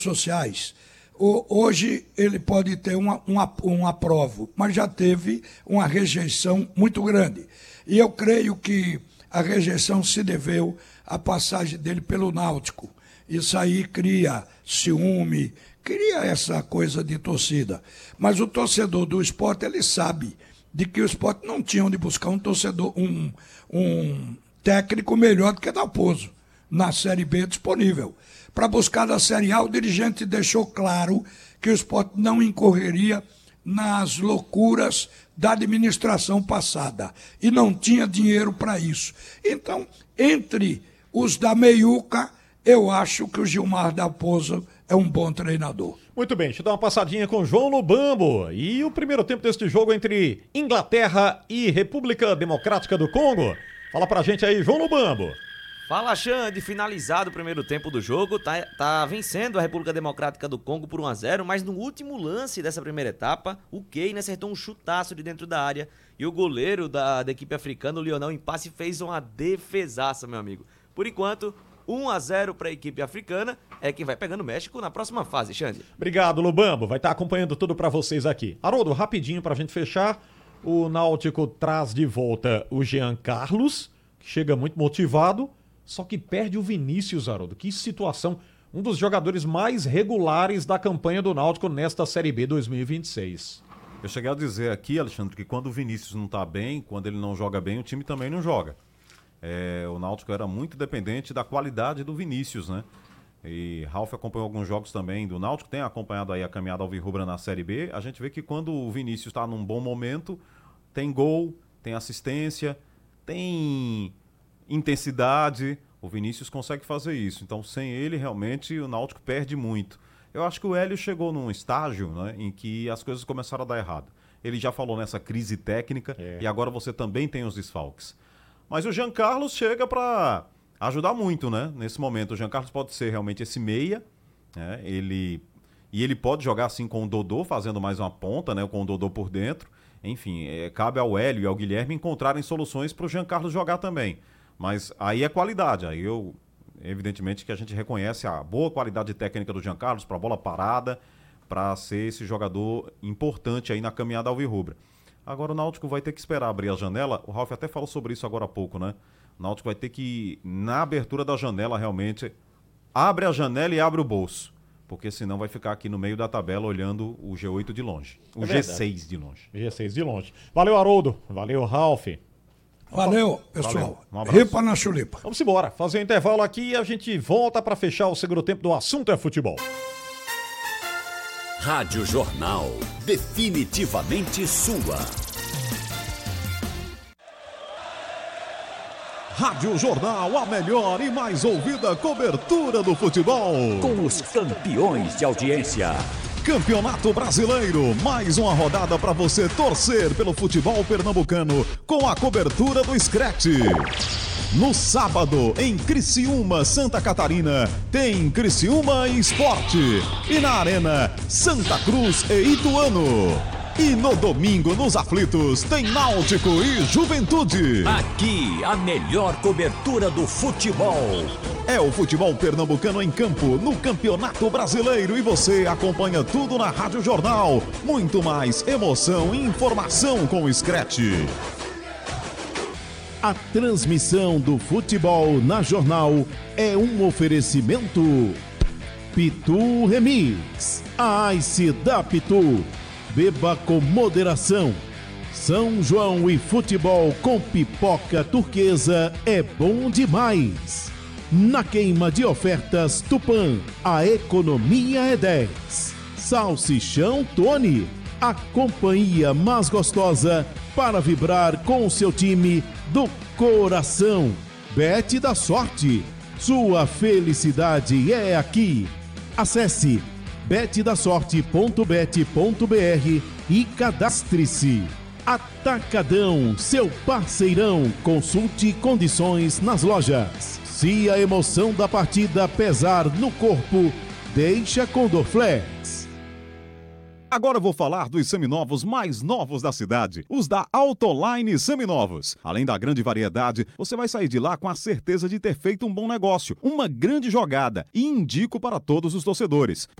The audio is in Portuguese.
sociais. Hoje ele pode ter um aprovo, mas já teve uma rejeição muito grande. E eu creio que a rejeição se deveu à passagem dele pelo Náutico. Isso aí cria ciúme, cria essa coisa de torcida. Mas o torcedor do Sport, ele sabe de que o Sport não tinha onde buscar um torcedor, um técnico melhor do que Dalpozo na Série B disponível. Para buscar da Série A, o dirigente deixou claro que o Sport não incorreria nas loucuras da administração passada e não tinha dinheiro para isso. Então, entre os da meiuca, eu acho que o Gilmar Dalpozo é um bom treinador. Muito bem, deixa eu dar uma passadinha com o João Lubambo. E o primeiro tempo deste jogo entre Inglaterra e República Democrática do Congo. Fala pra gente aí, João Lubambo. Fala, Xande, finalizado o primeiro tempo do jogo, tá vencendo a República Democrática do Congo por 1-0, mas no último lance dessa primeira etapa, o Kane acertou um chutaço de dentro da área e o goleiro da equipe africana, o Lionel Impasse, fez uma defesaça, meu amigo. Por enquanto, 1-0 para a equipe africana, é quem vai pegando o México na próxima fase, Xande. Obrigado, Lubambo, vai estar acompanhando tudo para vocês aqui. Haroldo, rapidinho pra gente fechar, o Náutico traz de volta o Jean Carlos, que chega muito motivado, só que perde o Vinícius, Haroldo. Que situação. Um dos jogadores mais regulares da campanha do Náutico nesta Série B 2026. Eu cheguei a dizer aqui, Alexandre, que quando o Vinícius não tá bem, quando ele não joga bem, o time também não joga. O Náutico era muito dependente da qualidade do Vinícius, né? E Ralf acompanhou alguns jogos também do Náutico, tem acompanhado aí a caminhada alvirrubra na Série B. A gente vê que quando o Vinícius está num bom momento, tem gol, tem assistência, tem intensidade, o Vinícius consegue fazer isso. Então, sem ele, realmente, o Náutico perde muito. Eu acho que o Hélio chegou num estágio, né, em que as coisas começaram a dar errado. Ele já falou nessa crise técnica e agora você também tem os desfalques. Mas o Jean Carlos chega para ajudar muito, né? Nesse momento, o Jean Carlos pode ser realmente esse meia, né? Ele pode jogar assim com o Dodô, fazendo mais uma ponta, né? Com o Dodô por dentro. Enfim, cabe ao Hélio e ao Guilherme encontrarem soluções para o Jean Carlos jogar também. Mas aí é qualidade, evidentemente que a gente reconhece a boa qualidade técnica do Jean Carlos para bola parada, para ser esse jogador importante aí na caminhada alvirrubra. Agora o Náutico vai ter que esperar abrir a janela, o Ralf até falou sobre isso agora há pouco, né? O Náutico vai ter que, na abertura da janela realmente, abre a janela e abre o bolso, porque senão vai ficar aqui no meio da tabela olhando o G8 de longe, o G6 de longe. G6 de longe. Valeu, Haroldo, valeu, Ralf. Valeu, pessoal. Valeu. Um abraço. Ripa na chulipa. Vamos embora, fazer um intervalo aqui e a gente volta para fechar o segundo tempo do Assunto é Futebol. Rádio Jornal, definitivamente sua. Rádio Jornal, a melhor e mais ouvida cobertura do futebol. Com os campeões de audiência. Campeonato Brasileiro, mais uma rodada para você torcer pelo futebol pernambucano com a cobertura do Scratch. No sábado, em Criciúma, Santa Catarina, tem Criciúma Esporte. E na Arena, Santa Cruz e Ituano. E no domingo, nos aflitos, tem Náutico e Juventude. Aqui, a melhor cobertura do futebol. É o futebol pernambucano em campo, no Campeonato Brasileiro. E você acompanha tudo na Rádio Jornal. Muito mais emoção e informação com o Scratch. A transmissão do futebol na Jornal é um oferecimento Pitu Remix. A Ice da Pitu. Beba com moderação. São João e futebol com pipoca turquesa é bom demais. Na queima de ofertas Tupã, a economia é 10. Salsichão Tony, a companhia mais gostosa para vibrar com o seu time do coração. Bet da Sorte, sua felicidade é aqui. Acesse betdasorte.bet.br e cadastre-se. Atacadão, seu parceirão. Consulte condições nas lojas. Se a emoção da partida pesar no corpo, deixa com Dorflex. Agora eu vou falar dos seminovos mais novos da cidade, os da Autoline Seminovos. Além da grande variedade, você vai sair de lá com a certeza de ter feito um bom negócio, uma grande jogada, e indico para todos os torcedores.